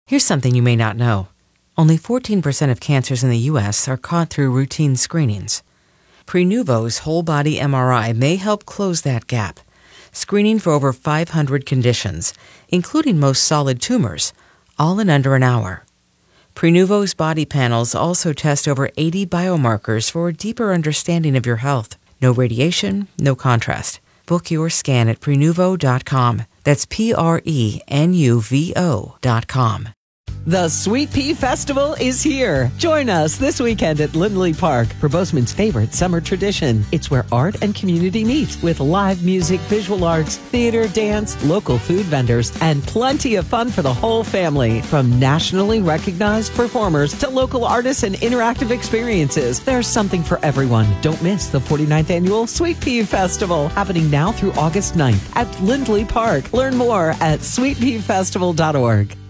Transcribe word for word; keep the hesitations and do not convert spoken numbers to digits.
Here's something you may not know. Only fourteen percent of cancers in the U S are caught through routine screenings. Prenuvo's whole-body M R I may help close that gap, screening for over five hundred conditions, including most solid tumors, all in under an hour. Prenuvo's body panels also test over eighty biomarkers for a deeper understanding of your health. No radiation, no contrast. Book your scan at Prenuvo dot com. That's P R E N U V O dot com. The Sweet Pea Festival is here. Join us this weekend at Lindley Park for Bozeman's favorite summer tradition. It's where art and community meet with live music, visual arts, theater, dance, local food vendors, and plenty of fun for the whole family. From nationally recognized performers to local artists and interactive experiences, there's something for everyone. Don't miss the forty-ninth Annual Sweet Pea Festival, happening now through August ninth at Lindley Park. Learn more at sweet pea festival dot org.